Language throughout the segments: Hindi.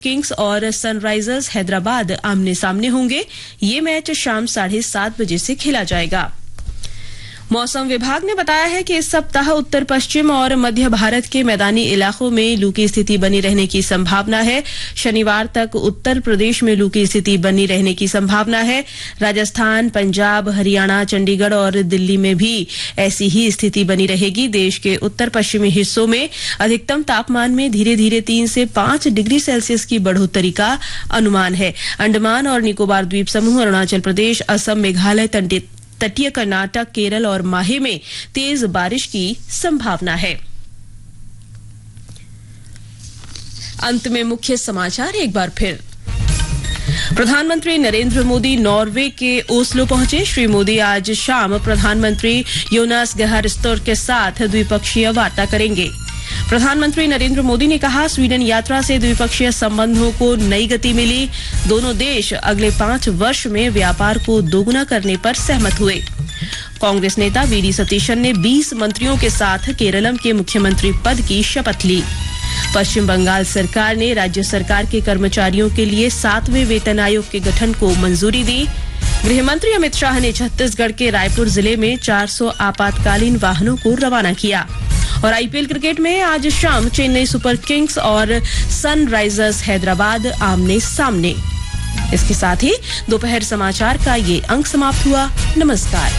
किंग्स और सनराइजर्स हैदराबाद आमने सामने होंगे। ये मैच शाम 7:30 बजे से खेला जाएगा। मौसम विभाग ने बताया है कि इस सप्ताह उत्तर पश्चिम और मध्य भारत के मैदानी इलाकों में लू की स्थिति बनी रहने की संभावना है। शनिवार तक उत्तर प्रदेश में लू की स्थिति बनी रहने की संभावना है। राजस्थान, पंजाब, हरियाणा, चंडीगढ़ और दिल्ली में भी ऐसी ही स्थिति बनी रहेगी। देश के उत्तर पश्चिमी हिस्सों में अधिकतम तापमान में धीरे धीरे 3 से 5 डिग्री सेल्सियस की बढ़ोतरी का अनुमान है। अंडमान और निकोबार द्वीप समूह, अरुणाचल प्रदेश, असम, मेघालय, तटीय कर्नाटक, केरल और माहे में तेज बारिश की संभावना है। अंत में मुख्य समाचार एक बार फिर। प्रधानमंत्री नरेंद्र मोदी नॉर्वे के ओस्लो पहुंचे। श्री मोदी आज शाम प्रधानमंत्री योनास गार स्टोर के साथ द्विपक्षीय वार्ता करेंगे। प्रधानमंत्री नरेंद्र मोदी ने कहा, स्वीडन यात्रा से द्विपक्षीय संबंधों को नई गति मिली। दोनों देश अगले 5 वर्ष में व्यापार को दोगुना करने पर सहमत हुए। कांग्रेस नेता वीडी सतीशन ने 20 मंत्रियों के साथ केरलम के मुख्यमंत्री पद की शपथ ली। पश्चिम बंगाल सरकार ने राज्य सरकार के कर्मचारियों के लिए 7वें वेतन आयोग के गठन को मंजूरी दी। गृह मंत्री अमित शाह ने छत्तीसगढ़ के रायपुर जिले में 400 आपातकालीन वाहनों को रवाना किया। और आईपीएल क्रिकेट में आज शाम चेन्नई सुपर किंग्स और सनराइजर्स हैदराबाद आमने सामने। इसके साथ ही दोपहर समाचार का ये अंक समाप्त हुआ। नमस्कार।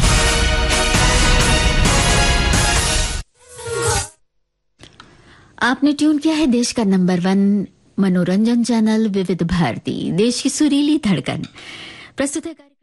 आपने ट्यून किया है देश का नंबर 1 मनोरंजन चैनल विविध भारती, देश की सुरीली धड़कन। प्रस्तुत है